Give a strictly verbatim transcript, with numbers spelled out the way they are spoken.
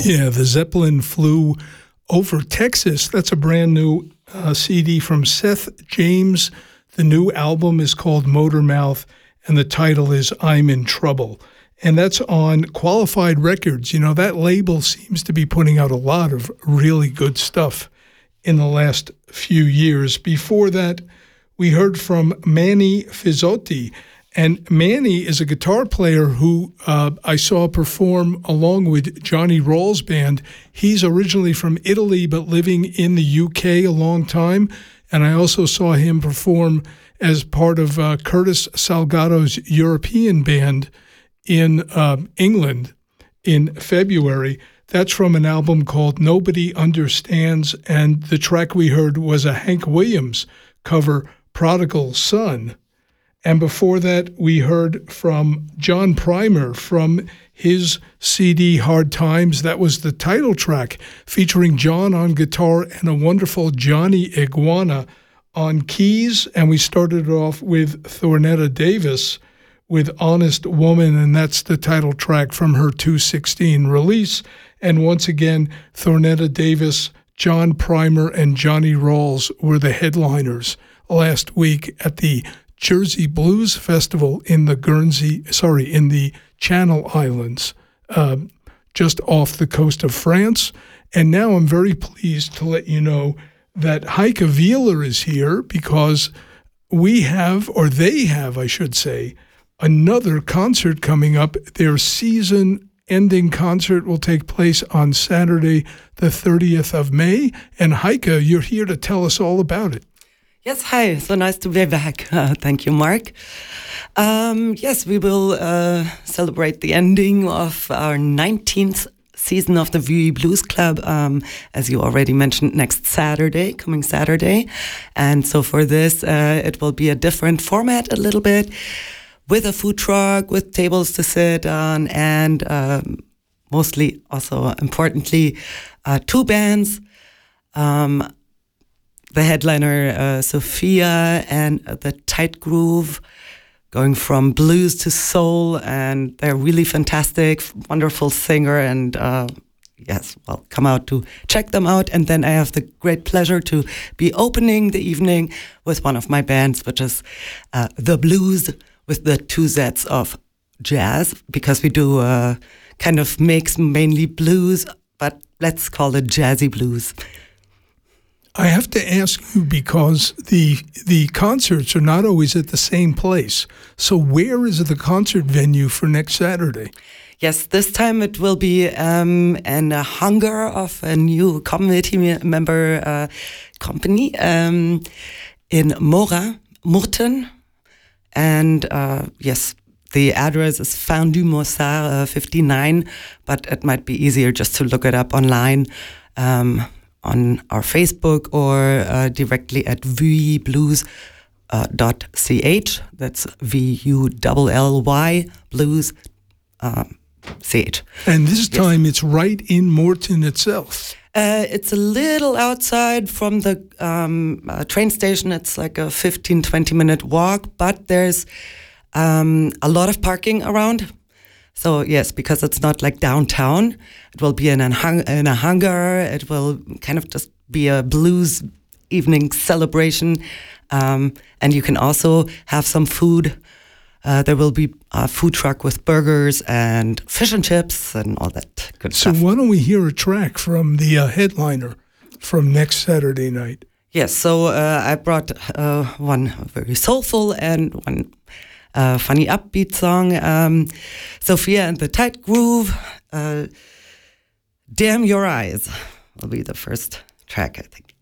Yeah, the Zeppelin flew over Texas. That's a brand new uh, C D from Seth James. The new album is called Motormouth, and the title is I'm in Trouble. And that's on Qualified Records. You know, that label seems to be putting out a lot of really good stuff in the last few years. Before that, we heard from Manny Fizzotti. And Manny is a guitar player who uh, I saw perform along with Johnny Rawls' band. He's originally from Italy, but living in the U K a long time. And I also saw him perform as part of uh, Curtis Salgado's European band in uh, England in February. That's from an album called Nobody Understands. And the track we heard was a Hank Williams cover, Prodigal Son. And before that, we heard from John Primer from his C D Hard Times. That was the title track, featuring John on guitar and a wonderful Johnny Iguana on keys. And we started off with Thornetta Davis with Honest Woman, and that's the title track from her two sixteen release. And once again, Thornetta Davis, John Primer, and Johnny Rawls were the headliners last week at the Jersey Blues Festival in the Guernsey, sorry, in the Channel Islands, uh, just off the coast of France. And now I'm very pleased to let you know that Heike Wheeler is here because we have, or they have, I should say, another concert coming up. Their season-ending concert will take place on Saturday, the thirtieth of May. And Heike, you're here to tell us all about it. Yes, hi. So nice to be back. Uh, thank you, Mark. Um, yes, we will uh, celebrate the ending of our nineteenth season of the V U Blues Club, um, as you already mentioned, next Saturday, coming Saturday. And so for this, uh, it will be a different format a little bit, with a food truck, with tables to sit on, and um, mostly, also importantly, uh, two bands. Um, The headliner, uh, Sophia, and uh, the Tight Groove, going from blues to soul, and they're really fantastic, wonderful singer, and uh, yes, well, come out to check them out. And then I have the great pleasure to be opening the evening with one of my bands, which is uh, The Blues, with the two sets of jazz, because we do uh, kind of mix mainly blues, but let's call it jazzy blues. I have to ask you because the the concerts are not always at the same place. So where is the concert venue for next Saturday? Yes, this time it will be um, in a hangar of a new committee member uh, company um, in Mora, Murten. And uh, yes, the address is Fin du Mossard uh, fifty-nine, but it might be easier just to look it up online. Um, on our Facebook or uh, directly at v y blues dot c h. That's V U L L Y blues um, C H. And this yes. time it's right in Morton itself. Uh, it's a little outside from the um, uh, train station. It's like a fifteen, twenty minute walk, but there's um, a lot of parking around. So yes, because it's not like downtown, it will be in a, hang- in a hangar. It will kind of just be a blues evening celebration. Um, and you can also have some food. Uh, there will be a food truck with burgers and fish and chips and all that good so stuff. So why don't we hear a track from the uh, headliner from next Saturday night? Yes, so uh, I brought uh, one very soulful and one Uh, funny upbeat song, um, Sophia and the Tight Groove, uh, Damn Your Eyes will be the first track, I think.